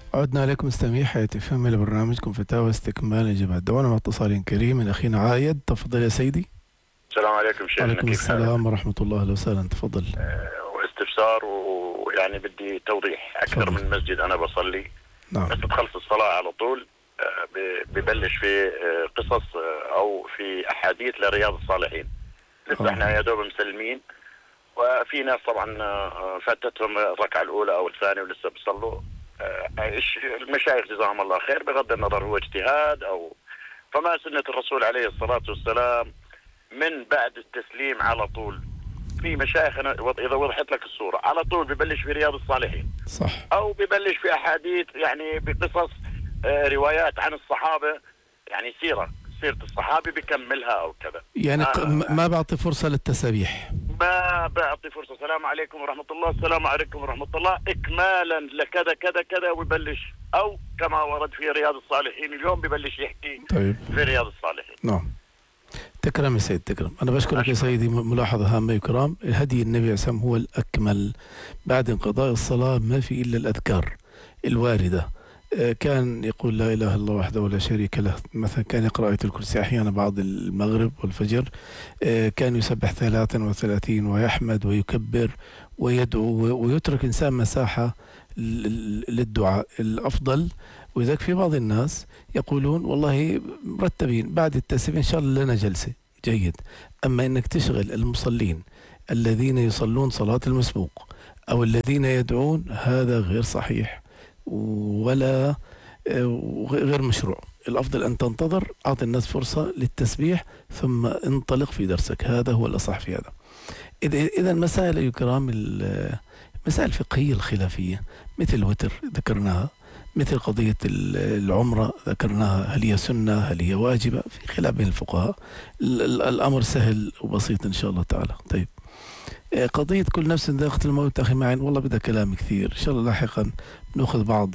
عدنا عليكم مستمعي حياة فهم لبرنامجكم فتاوى استكمال الإجابات. دعونا مع اتصال كريم من أخينا عايد. تفضل يا سيدي. السلام عليكم شيخنا، وعليكم كيف حالك؟ السلام ورحمة الله، أهلا وسهلا، تفضل. واستفسار، ويعني بدي توضيح. أكثر تفضل. من مسجد أنا بصلي، نعم. بس بخلص الصلاة على طول ببلش في قصص أو في أحاديث لرياض الصالحين. لسه احنا يا دوب مسلمين، وفي ناس طبعا فاتتهم الركعة الأولى أو الثانية ولسه بيصلوا. المشايخ جزاهم الله خير، بغض النظر هو اجتهاد أو فما سنة الرسول عليه الصلاة والسلام من بعد التسليم على طول. في مشايخ إذا وضحت لك الصورة على طول ببلش في رياض الصالحين، صح. أو ببلش في أحاديث يعني بقصص روايات عن الصحابة، يعني سيرة الصحابي بكملها أو كذا. يعني ما بعطي فرصة للتسابيح. ما بعطي فرصة. السلام عليكم ورحمة الله، السلام عليكم ورحمة الله، إكمالا لكذا كذا كذا، ويبلش أو كما ورد في رياض الصالحين اليوم ببلش يحكي. طيب. في رياض الصالحين. نعم. تكرم يا سيد، تكرم. أنا بشكرك يا سيدي. ملاحظة هامة وكرام، هدي النبي عليه الصلاة والسلام هو الأكمل. بعد انقضاء الصلاة ما في إلا الأذكار الواردة. كان يقول لا إله إلا الله وحده ولا شريك له، مثلا كان يقرأ آية الكرسي أحيانا بعد المغرب والفجر. كان يسبح 33 ويحمد ويكبر ويدعو، ويترك إنسان مساحة للدعاء الأفضل. وذلك في بعض الناس يقولون والله مرتبين بعد التسبيح إن شاء الله لنا جلسة، جيد. أما إنك تشغل المصلين الذين يصلون صلاة المسبوق أو الذين يدعون، هذا غير صحيح ولا غير مشروع. الأفضل أن تنتظر، أعطي الناس فرصة للتسبيح ثم انطلق في درسك، هذا هو الأصح في هذا. إذا مسائل الكرام، المسائل الفقهية الخلافية مثل الوتر ذكرناها، مثل قضية العمرة ذكرناها، هل هي سنة هل هي واجبة، في خلاف بين الفقهاء. الأمر سهل وبسيط إن شاء الله تعالى. طيب، قضية كل نفس ذائقة الموت أخي معين، والله بدها كلام كثير. إن شاء الله لاحقا نأخذ بعض